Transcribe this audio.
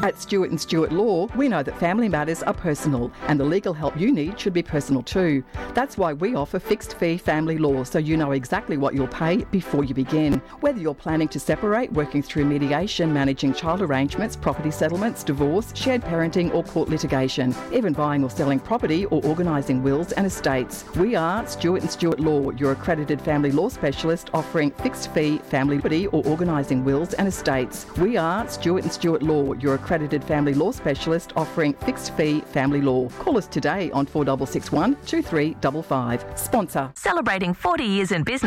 At Stewart & Stewart Law, we know that family matters are personal and the legal help you need should be personal too. That's why we offer fixed fee family law, so you know exactly what you'll pay before you begin. Whether you're planning to separate, working through mediation, managing child arrangements, property settlements, divorce, shared parenting or court litigation, even buying or selling property or organising wills and estates. We are Stewart & Stewart Law, your accredited family law specialist offering fixed fee family property or organising wills and estates. We are Stewart & Stewart Law, your accredited family law specialist offering fixed fee family law. Call us today on 4661 2355. Sponsor. Celebrating 40 years in business.